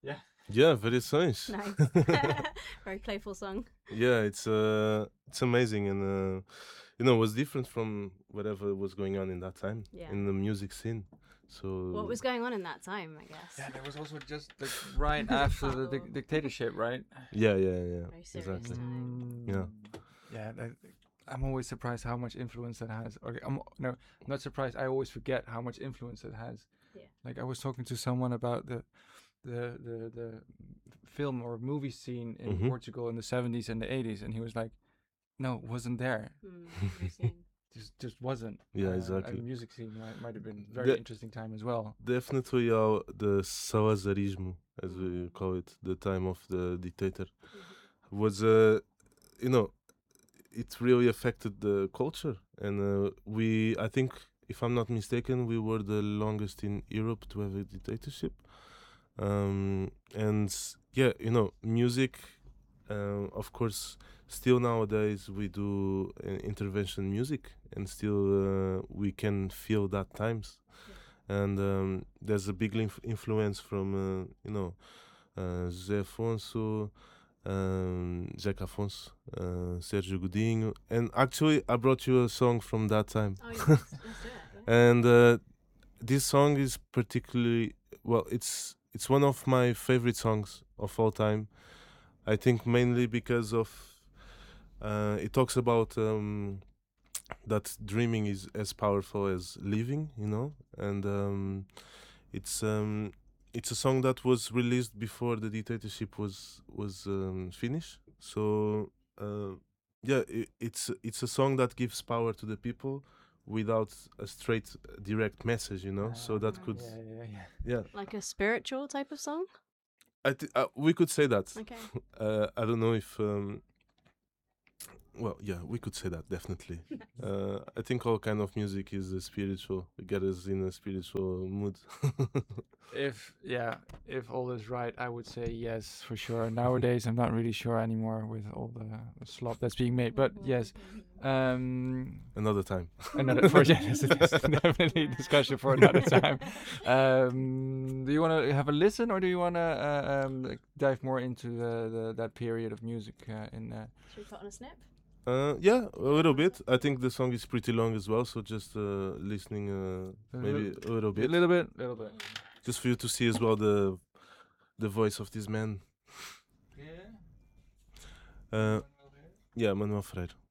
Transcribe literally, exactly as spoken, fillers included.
Yeah. Yeah, Variações. Nice. Very playful song. Yeah, it's uh, it's amazing, and uh, you know, it was different from whatever was going on in that time Yeah. in the music scene. So What was going on in that time, I guess? Yeah, there was also just like right after the dic- dictatorship, right? Yeah, yeah, yeah, Very serious exactly. time. Yeah. Yeah, that, I'm always surprised how much influence that has. Or I'm no, I'm not surprised. I always forget how much influence it has. Yeah. Like I was talking to someone about the, the the the film or movie scene in Mhm. Portugal in the seventies and the eighties, and he was like, "No, it wasn't there. Mm, interesting. Just just wasn't." Yeah, Uh, exactly. And the music scene might, might have been very The- interesting time as well. Definitely, uh, the Salazarismo, as we call it, the time of the dictator, was uh, you know, it really affected the culture, and uh, we, I think, if I'm not mistaken, we were the longest in Europe to have a dictatorship. Um, and yeah, you know, music, uh, of course, still nowadays we do uh, intervention music, and still uh, we can feel that times. And um, there's a big inf- influence from, uh, you know, uh, José Afonso, um, Zeca Afonso, uh, Sérgio Godinho. And actually, I brought you a song from that time. Oh, yes. Let's do it. Yeah. And uh, this song is particularly, well, it's it's one of my favorite songs of all time. I think mainly because of uh, it talks about um, that dreaming is as powerful as living, you know, and um, it's um, it's a song that was released before the dictatorship was was um, finished. So uh, yeah, I it's it's a song that gives power to the people without a straight, direct message, you know. So that could, Yeah, yeah, yeah. yeah, Like a spiritual type of song? I th- uh, we could say that. Okay. Uh, I don't know if. Um, well, yeah, we could say that definitely. Uh, I think all kind of music is uh, spiritual. We get us in a spiritual mood. If yeah, if all is right, I would say yes for sure. Nowadays, I'm not really sure anymore with all the, the slop that's being made. But yes, um, Another time. another for yeah, this is definitely discussion for another time. Um, do you want to have a listen, or do you want to uh, um, like dive more into the, the that period of music uh, in? Uh, Should we put on a snip? Uh, yeah, a little bit. I think the song is pretty long as well, so just uh, listening uh, A maybe little- a little a bit, little bit, little bit. just for you to see as well the the voice of this man. Yeah. Uh, yeah, Manuel Freire.